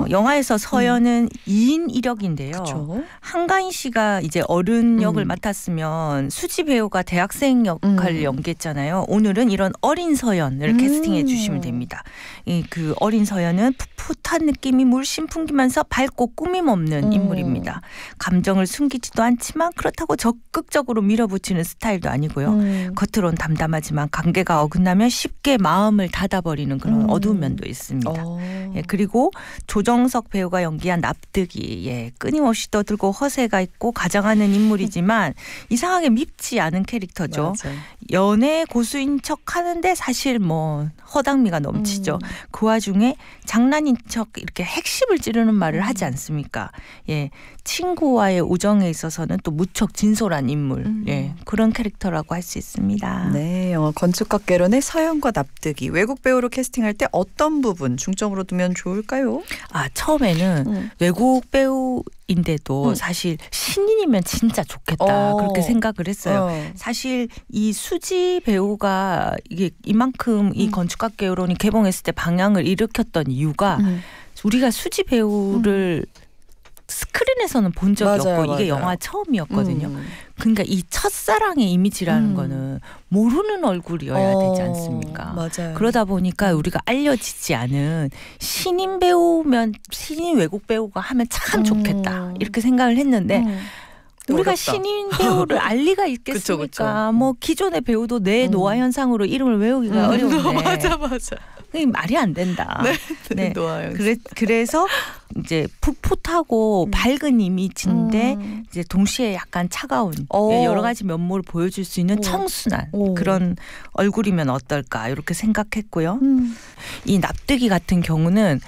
영화에서 서연은 2인 1역인데요. 그쵸? 한가인 씨가 이제 어른 역을 맡았으면 수지 배우가 대학생 역할을 연기했잖아요. 오늘은 이런 어린 서연을 캐스팅해 주시면 됩니다. 그 어린 서연은 풋풋한 느낌이 물씬 풍기면서 밝고 꾸밈 없는 인물입니다. 감정을 숨기지도 않지만 그렇다고 적극적으로 밀어붙이는 스타일도 아니고요. 겉으론 담담하지만 관계가 어긋나면 쉽게 마음을 닫아버리는 그런 어두운 면도 있습니다. 예, 그리고 조정석 배우가 연기한 납득이 끊임없이 떠들고 허세가 있고 가장하는 인물이지만 이상하게 밉지 않은 캐릭터죠. 맞아. 연애 고수인 척 하는데 사실 뭐 허당미가 넘치죠. 그 와중에 장난인 척 이렇게 핵심을 찌르는 말을 하지 않습니까? 예, 친구와의 우정에 있어서는 또 무척 진솔한 인물. 예, 그런 캐릭터라고 할 수 있습니다. 네, 영화 건축학개론의 서연과 납득이 외국 배우로 캐스팅할 때 어떤 부분 중점으로 두면 좋을까요? 처음에는 외국 배우인데도 사실 신인이면 진짜 좋겠다 그렇게 생각을 했어요. 사실 이 수지 배우가 이게 이만큼 이 건축학개론이 개봉했을 때 방향을 일으켰던 이유가 우리가 수지 배우를 스크린에서는 본 적이 맞아요, 없고 이게 맞아요. 영화 처음이었거든요. 그러니까 이 첫사랑의 이미지라는 거는 모르는 얼굴이어야 되지 않습니까? 맞아요. 그러다 보니까 우리가 알려지지 않은 신인 배우면 신인 외국 배우가 하면 참 좋겠다 이렇게 생각을 했는데 우리가 어렵다. 신인 배우를 알 리가 있겠습니까? 그쵸. 뭐 기존의 배우도 내 노화 현상으로 이름을 외우기가 어려운데 맞아. 그게 말이 안 된다. 네. 노화 현상. 그래서 이제 풋풋하고 밝은 이미지인데 이제 동시에 약간 차가운 여러 가지 면모를 보여줄 수 있는 청순한 그런 얼굴이면 어떨까 이렇게 생각했고요. 이 납득이 같은 경우는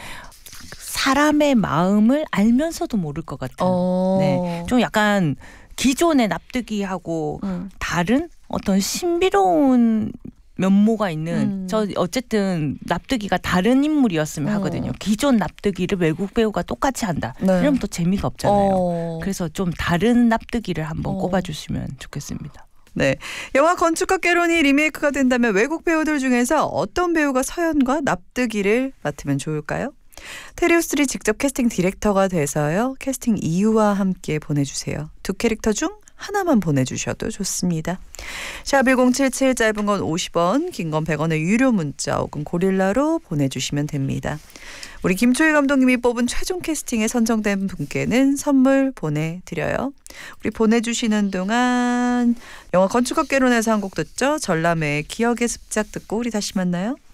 사람의 마음을 알면서도 모를 것 같은 네, 좀 약간 기존의 납득이하고 다른 어떤 신비로운 면모가 있는 저 어쨌든 납득이가 다른 인물이었으면 하거든요. 기존 납득이를 외국 배우가 똑같이 한다. 이러면 또 재미가 없잖아요. 그래서 좀 다른 납득이를 한번 꼽아주시면 좋겠습니다. 네, 영화 건축학개론이 리메이크가 된다면 외국 배우들 중에서 어떤 배우가 서연과 납득이를 맡으면 좋을까요? 테리우스들이 직접 캐스팅 디렉터가 돼서요. 캐스팅 이유와 함께 보내주세요. 두 캐릭터 중 하나만 보내주셔도 좋습니다. 샵 1077 짧은 건 50원, 긴 건 100원의 유료 문자 혹은 고릴라로 보내주시면 됩니다. 우리 김초희 감독님이 뽑은 최종 캐스팅에 선정된 분께는 선물 보내드려요. 우리 보내주시는 동안 영화 건축학개론에서 한 곡 듣죠. 전람회의 기억의 습작 듣고 우리 다시 만나요.